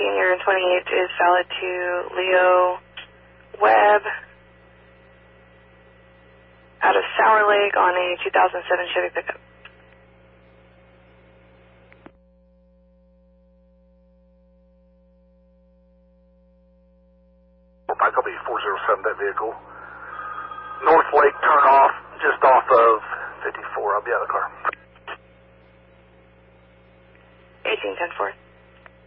your 28 is valid to Leo Webb out of Sour Lake on a 2007 Chevy pickup. Mike will be 407 that vehicle. North Lake turn off, just off of 54. I'll be out of the car. 1810-4.